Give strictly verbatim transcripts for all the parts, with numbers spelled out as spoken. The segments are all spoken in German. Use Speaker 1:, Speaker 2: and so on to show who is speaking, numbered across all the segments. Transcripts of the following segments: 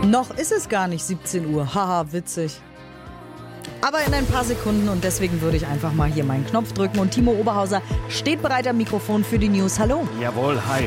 Speaker 1: Noch ist es gar nicht siebzehn Uhr. Haha, witzig. Aber in ein paar Sekunden und deswegen würde ich einfach mal hier meinen Knopf drücken. Und Timo Oberhauser steht bereit am Mikrofon für die News. Hallo.
Speaker 2: Jawohl, hi.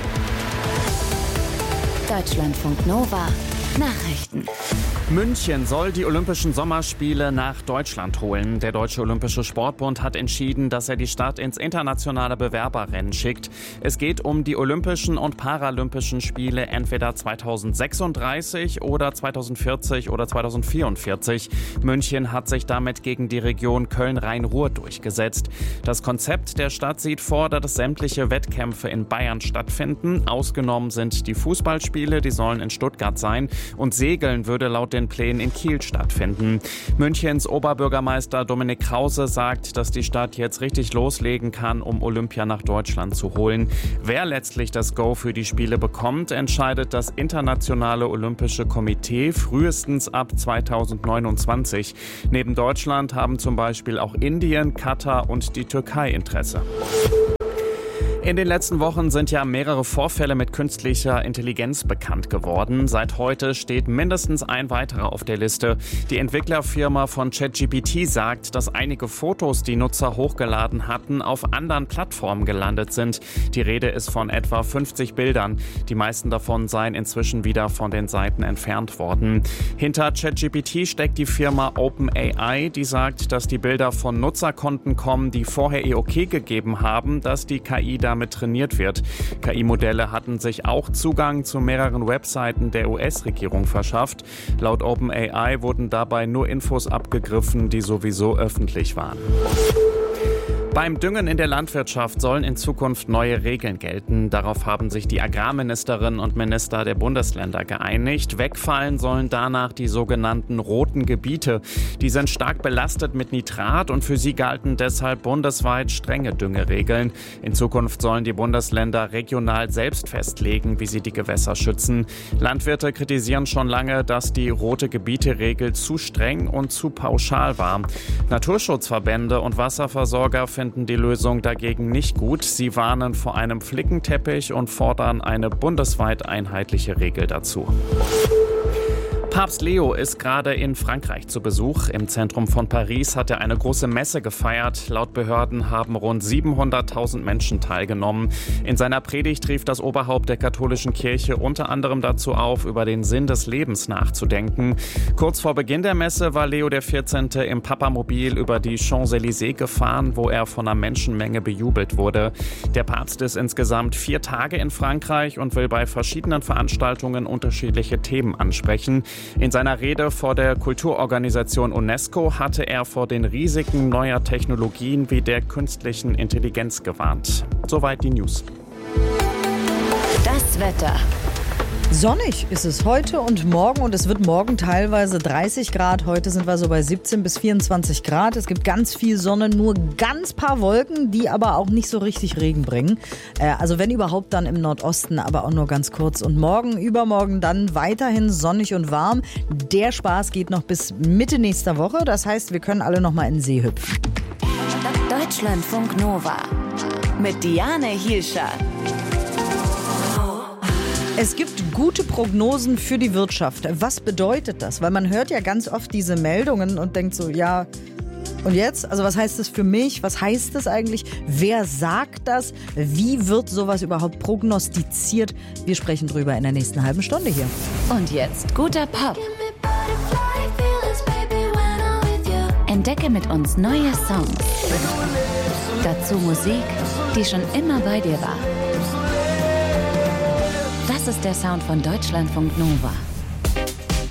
Speaker 3: Deutschlandfunk Nova. Nachrichten.
Speaker 2: München soll die Olympischen Sommerspiele nach Deutschland holen. Der Deutsche Olympische Sportbund hat entschieden, dass er die Stadt ins internationale Bewerberrennen schickt. Es geht um die Olympischen und Paralympischen Spiele entweder zweitausendsechsunddreißig oder zweitausendvierzig oder zweitausendvierundvierzig. München hat sich damit gegen die Region Köln-Rhein-Ruhr durchgesetzt. Das Konzept der Stadt sieht vor, dass sämtliche Wettkämpfe in Bayern stattfinden. Ausgenommen sind die Fußballspiele, die sollen in Stuttgart sein. Und Segeln würde laut den Plänen in Kiel stattfinden. Münchens Oberbürgermeister Dominik Krause sagt, dass die Stadt jetzt richtig loslegen kann, um Olympia nach Deutschland zu holen. Wer letztlich das Go für die Spiele bekommt, entscheidet das Internationale Olympische Komitee frühestens ab zweitausendneunundzwanzig. Neben Deutschland haben zum Beispiel auch Indien, Katar und die Türkei Interesse. In den letzten Wochen sind ja mehrere Vorfälle mit künstlicher Intelligenz bekannt geworden. Seit heute steht mindestens ein weiterer auf der Liste. Die Entwicklerfirma von ChatGPT sagt, dass einige Fotos, die Nutzer hochgeladen hatten, auf anderen Plattformen gelandet sind. Die Rede ist von etwa fünfzig Bildern. Die meisten davon seien inzwischen wieder von den Seiten entfernt worden. Hinter ChatGPT steckt die Firma OpenAI, die sagt, dass die Bilder von Nutzerkonten kommen, die vorher ihr Okay gegeben haben, dass die K I damit trainiert wird. K I-Modelle hatten sich auch Zugang zu mehreren Webseiten der U S-Regierung verschafft. Laut OpenAI wurden dabei nur Infos abgegriffen, die sowieso öffentlich waren. Beim Düngen in der Landwirtschaft sollen in Zukunft neue Regeln gelten. Darauf haben sich die Agrarministerinnen und Minister der Bundesländer geeinigt. Wegfallen sollen danach die sogenannten roten Gebiete. Die sind stark belastet mit Nitrat und für sie galten deshalb bundesweit strenge Düngeregeln. In Zukunft sollen die Bundesländer regional selbst festlegen, wie sie die Gewässer schützen. Landwirte kritisieren schon lange, dass die rote Gebiete-Regel zu streng und zu pauschal war. Naturschutzverbände und Wasserversorger finden die Lösung dagegen nicht gut. Sie warnen vor einem Flickenteppich und fordern eine bundesweit einheitliche Regel dazu. Papst Leo ist gerade in Frankreich zu Besuch. Im Zentrum von Paris hat er eine große Messe gefeiert. Laut Behörden haben rund siebenhunderttausend Menschen teilgenommen. In seiner Predigt rief das Oberhaupt der katholischen Kirche unter anderem dazu auf, über den Sinn des Lebens nachzudenken. Kurz vor Beginn der Messe war Leo der vierzehnte im Papamobil über die Champs-Élysées gefahren, wo er von einer Menschenmenge bejubelt wurde. Der Papst ist insgesamt vier Tage in Frankreich und will bei verschiedenen Veranstaltungen unterschiedliche Themen ansprechen. In seiner Rede vor der Kulturorganisation UNESCO hatte er vor den Risiken neuer Technologien wie der künstlichen Intelligenz gewarnt. Soweit die News.
Speaker 3: Das Wetter.
Speaker 1: Sonnig ist es heute und morgen und es wird morgen teilweise dreißig Grad. Heute sind wir so bei siebzehn bis vierundzwanzig Grad. Es gibt ganz viel Sonne, nur ganz paar Wolken, die aber auch nicht so richtig Regen bringen. Äh, also wenn überhaupt dann im Nordosten, aber auch nur ganz kurz. Und morgen, übermorgen dann weiterhin sonnig und warm. Der Spaß geht noch bis Mitte nächster Woche. Das heißt, wir können alle noch mal in den See hüpfen.
Speaker 3: Deutschlandfunk Nova mit Diane Hielscher.
Speaker 1: Es gibt gute Prognosen für die Wirtschaft. Was bedeutet das? Weil man hört ja ganz oft diese Meldungen und denkt so, ja, und jetzt? Also was heißt das für mich? Was heißt das eigentlich? Wer sagt das? Wie wird sowas überhaupt prognostiziert? Wir sprechen drüber in der nächsten halben Stunde hier.
Speaker 3: Und jetzt guter Pop. Entdecke mit uns neue Songs. Dazu Musik, die schon immer bei dir war. Das ist der Sound von Deutschlandfunk Nova.